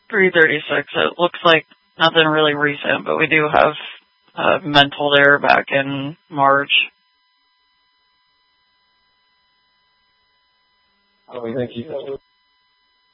336. It looks like nothing really recent, but we do have mental there back in March. Thank you.